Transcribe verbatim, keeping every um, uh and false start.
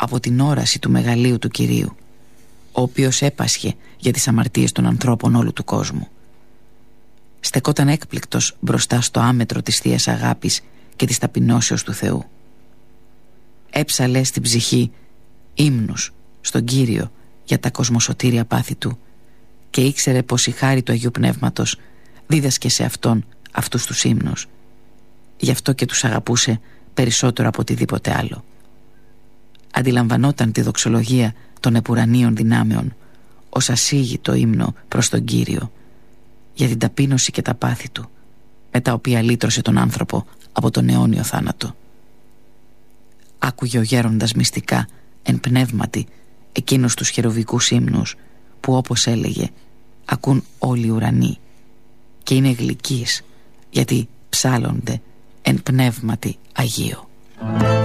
από την όραση του μεγαλείου του Κυρίου, ο οποίος έπασχε για τις αμαρτίες των ανθρώπων όλου του κόσμου. Στεκόταν έκπληκτος μπροστά στο άμετρο της Θείας Αγάπης και της ταπεινώσεως του Θεού. Έψαλε στην ψυχή ύμνους στον Κύριο για τα κοσμοσωτήρια πάθη του και ήξερε πως η χάρη του Αγίου Πνεύματος δίδασκε σε αυτόν αυτούς τους ύμνους. Γι' αυτό και τους αγαπούσε περισσότερο από οτιδήποτε άλλο. Αντιλαμβανόταν τη δοξολογία των επουρανίων δυνάμεων ως ασίγητο ύμνο προς τον Κύριο για την ταπείνωση και τα πάθη του, με τα οποία λύτρωσε τον άνθρωπο από τον αιώνιο θάνατο. Άκουγε ο γέροντας μυστικά εν πνεύματι εκείνους τους χερουβικούς ύμνους που, όπως έλεγε, ακούν όλοι οι ουρανοί και είναι γλυκείς γιατί ψάλλονται εν πνεύματι Αγίο.